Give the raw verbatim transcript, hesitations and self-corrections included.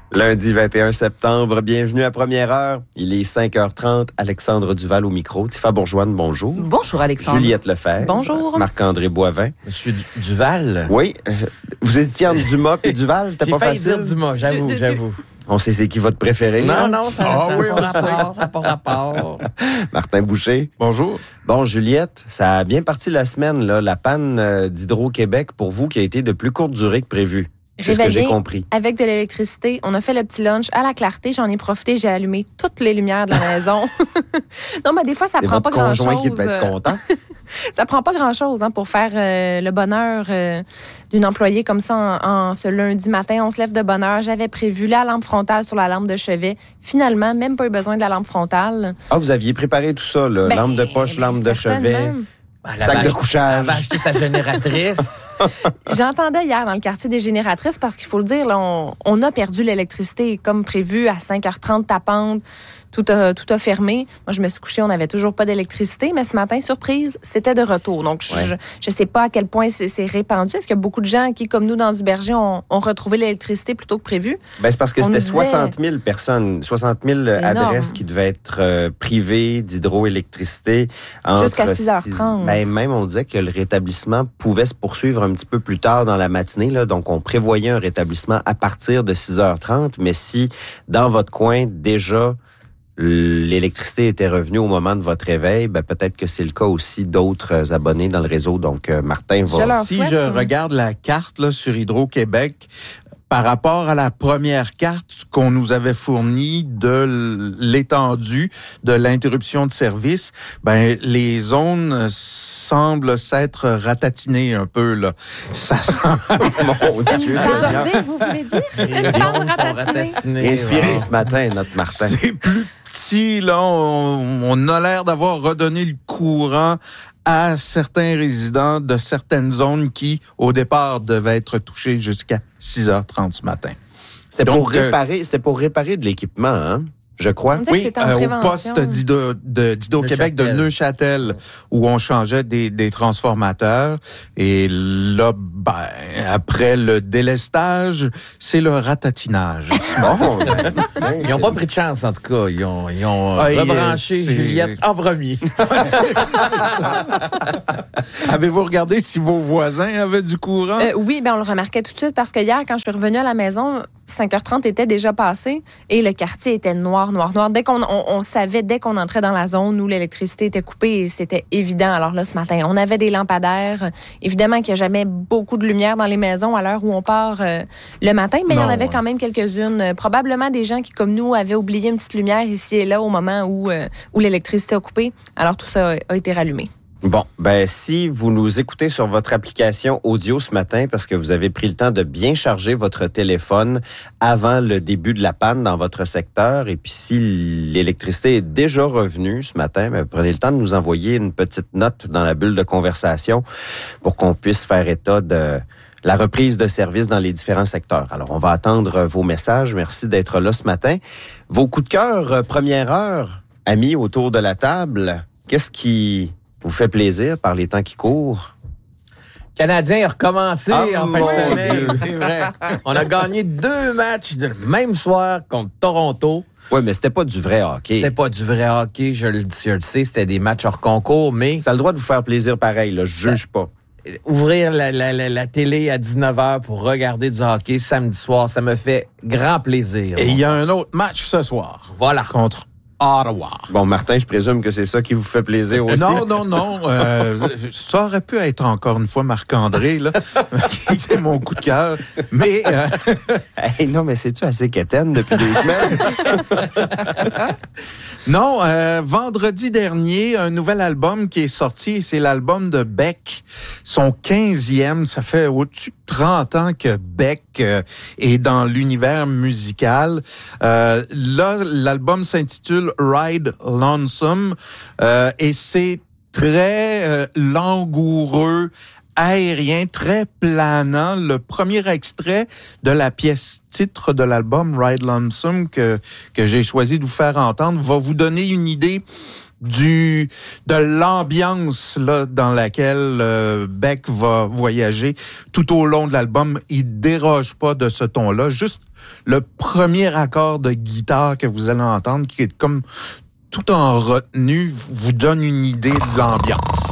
Lundi vingt et un septembre, bienvenue à Première Heure. Il est cinq heures trente, Alexandre Duval au micro. Tifa Bourgeoine, bonjour. Bonjour Alexandre. Juliette Lefebvre. Bonjour. Marc-André Boivin. Monsieur du- Duval. Oui, vous hésitiez entre Dumas et Duval, c'était J'ai pas failli facile. dire Dumas, j'avoue, Du- du- j'avoue. On sait c'est qui votre préféré. Non, hein? non, ça n'a Ah oui, pas on rapport, ça n'a pas rapport. Martin Boucher. Bonjour. Bon, Juliette, ça a bien parti la semaine, là, la panne euh, d'Hydro-Québec pour vous qui a été de plus courte durée que prévu. C'est ce que j'ai Réveillé compris. avec de l'électricité. On a fait le petit lunch à la clarté. J'en ai profité. J'ai allumé toutes les lumières de la maison. Non, mais des fois, ça C'est prend votre pas conjoint grand-chose. qui devait être content. Ça prend pas grand-chose hein, pour faire euh, le bonheur euh, d'une employée comme ça en, en ce lundi matin. On se lève de bonne heure. J'avais prévu la lampe frontale sur la lampe de chevet. Finalement, même pas eu besoin de la lampe frontale. Ah, vous aviez préparé tout ça, là. Ben, lampe de poche, ben, lampe de chevet, certainement. Elle sac avait de ach- couchage. Elle avait acheté sa génératrice. J'entendais hier dans le quartier des génératrices parce qu'il faut le dire, là, on, on a perdu l'électricité comme prévu à cinq heures trente tapante. Tout a, tout a fermé. Moi, je me suis couchée, on n'avait toujours pas d'électricité, mais ce matin, surprise, c'était de retour. Donc, Ouais. je ne sais pas à quel point c'est, c'est répandu. Est-ce qu'il y a beaucoup de gens qui, comme nous, dans Duberger, ont, ont retrouvé l'électricité plutôt que prévu? Ben, c'est parce que On c'était nous disait- soixante mille personnes, soixante mille C'est adresses énorme. qui devaient être euh, privées d'hydroélectricité. entre Jusqu'à six heures trente. six- Ben, même, on disait que le rétablissement pouvait se poursuivre un petit peu plus tard dans la matinée. Là, donc, on prévoyait un rétablissement à partir de six heures trente. Mais si, dans votre coin, déjà, l'électricité était revenue au moment de votre réveil, ben, peut-être que c'est le cas aussi d'autres abonnés dans le réseau. Donc, euh, Martin Je va... leur Si souhaite, je hein. regarde la carte là, sur Hydro-Québec, par rapport à la première carte qu'on nous avait fournie de l'étendue de l'interruption de service, ben les zones semblent s'être ratatinées un peu là. Ça Mon Dieu, Une Seigneur. barbée, vous voulez dire? Les Une zones panne sont ratatinée. ratatinées. Inspiré ouais. ce matin, notre Martin. c'est plus petit là. On, on a l'air d'avoir redonné le courant à certains résidents de certaines zones qui, au départ, devaient être touchés jusqu'à six heures trente ce matin. C'était Donc, pour réparer, c'était pour réparer de l'équipement, hein? Je crois. On disait que Oui, c'était en euh, au prévention. poste d'Hydro- de- d'Hydro-Québec de Neuchâtel. Neuchâtel, où on changeait des, des transformateurs. Et là, ben, après le délestage, c'est le ratatinage. Bon, ben, ben, Ils n'ont pas pris de chance, en tout cas. Ils ont, ils ont Ah, et, rebranché euh, c'est- Juliette en premier. Avez-vous regardé si vos voisins avaient du courant? Euh, oui, ben on le remarquait tout de suite parce que hier, quand je suis revenue à la maison, cinq heures trente était déjà passé et le quartier était noir, noir, noir. Dès qu'on on, on savait, dès qu'on entrait dans la zone où l'électricité était coupée, c'était évident. Alors là, ce matin, on avait des lampadaires. Évidemment qu'il n'y a jamais beaucoup de lumière dans les maisons à l'heure où on part euh, le matin, mais il y en Non, avait ouais. quand même quelques-unes. Euh, probablement des gens qui, comme nous, avaient oublié une petite lumière ici et là au moment où, euh, où l'électricité a coupé. Alors tout ça a, a été rallumé. Bon, ben si vous nous écoutez sur votre application audio ce matin parce que vous avez pris le temps de bien charger votre téléphone avant le début de la panne dans votre secteur et puis si l'électricité est déjà revenue ce matin, ben, prenez le temps de nous envoyer une petite note dans la bulle de conversation pour qu'on puisse faire état de la reprise de service dans les différents secteurs. Alors, on va attendre vos messages. Merci d'être là ce matin. Vos coups de cœur, euh, première heure, amis autour de la table, qu'est-ce qui vous fait plaisir par les temps qui courent? Canadien a recommencé Ah, en fin de mon semaine. Dieu. C'est vrai. On a gagné deux matchs le même soir contre Toronto. Oui, mais c'était pas du vrai hockey. C'était pas du vrai hockey, je le, je le sais, c'était des matchs hors concours, mais Ça a le droit de vous faire plaisir pareil, là. Je juge pas. ouvrir la, la, la, la télé à dix-neuf heures pour regarder du hockey samedi soir, ça me fait grand plaisir. Et il y a un autre match ce soir Voilà. contre Ottawa. Bon, Martin, je présume que c'est ça qui vous fait plaisir aussi. Non, non, non. euh, ça aurait pu être encore une fois Marc-André, là. C'est mon coup de cœur. Mais euh, Hey, non, mais c'est-tu assez quétaine depuis deux semaines? non, euh, vendredi dernier, un nouvel album qui est sorti, c'est l'album de Beck, son quinzième. Ça fait au-dessus de trente ans que Beck euh, est dans l'univers musical. Euh, là, l'album s'intitule Ride Lonesome euh, et c'est très euh, langoureux, aérien, très planant. Le premier extrait de la pièce titre de l'album Ride Lonesome que que j'ai choisi de vous faire entendre va vous donner une idée du de l'ambiance là dans laquelle euh, Beck va voyager tout au long de l'album. Il déroge pas de ce ton-là. Juste le premier accord de guitare que vous allez entendre, qui est comme tout en retenue, vous donne une idée de l'ambiance.